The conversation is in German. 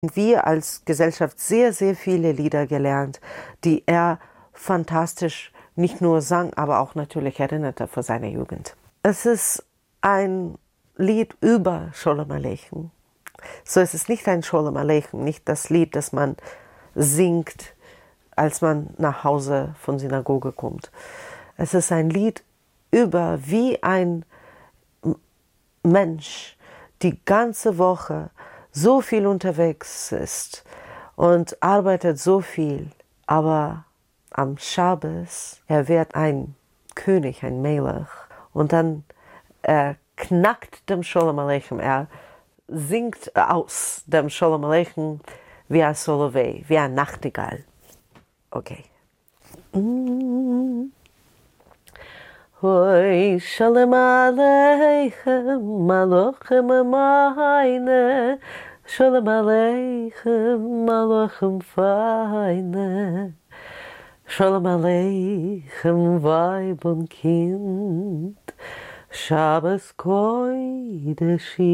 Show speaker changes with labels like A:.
A: Wir als Gesellschaft sehr, sehr viele Lieder gelernt, die er fantastisch nicht nur sang, aber auch natürlich erinnerte für seine Jugend. Es ist ein Lied über Sholem Aleichem. So, es ist nicht ein Sholem Aleichem, nicht das Lied, das man singt, als man nach Hause von Synagoge kommt. Es ist ein Lied über, wie ein Mensch die ganze Woche so viel unterwegs ist und arbeitet so viel, aber am Schabbos, er wird ein König, ein Melech, und dann knackt dem Sholem Aleichem, er singt aus dem Sholem Aleichem wie ein Solovei, wie ein Nachtigall. Okay. Hoi Shalom Aleichem, Malochem meine, Shalom Aleichem, Malochem feine, Shalom Aleichem, Weib und Kind, Shabbos Kodesh.